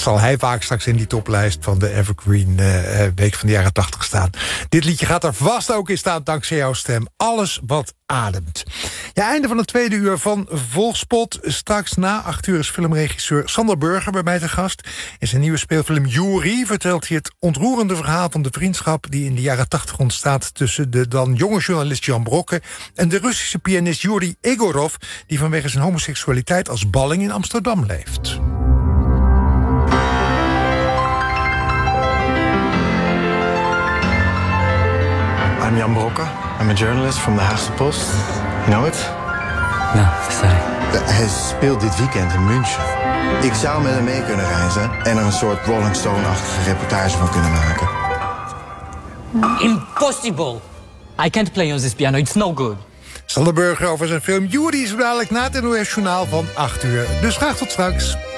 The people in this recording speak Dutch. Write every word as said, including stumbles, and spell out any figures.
zal hij vaak straks in die toplijst van de Evergreen uh, Week van de jaren tachtig staan. Dit liedje gaat er vast ook in staan dankzij jouw stem. Alles wat ademt. Ja, einde van het tweede uur van Volkspot. Straks na acht uur is filmregisseur Sander Burger bij mij te gast. In zijn nieuwe speelfilm Yuri vertelt hij het ontroerende verhaal van de vriendschap die in de jaren tachtig ontstaat tussen de dan jonge journalist Jan Brokke en de Russische pianist Yuri Egorov, die vanwege zijn homoseksualiteit als balling in Amsterdam leeft. I'm Jan Brokke. I'm a journalist from the Haagse Post. You know it? No, sorry. Hij speelt dit weekend in München. Ik zou met hem mee kunnen reizen en er een soort Rolling Stone-achtige reportage van kunnen maken. Impossible! I can't play on this piano, it's no good. Sander Burger over zijn film Yuri is dadelijk na het N O S Journaal van acht uur. Dus graag tot straks.